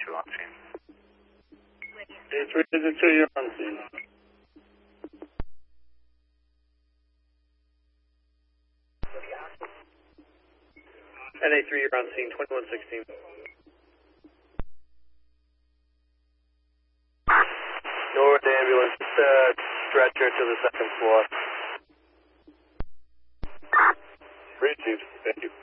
2 on scene. A3 is a 2, you're on scene. NA3, you're on scene, 2116. North ambulance, stretcher to the 2nd floor. Received, thank you.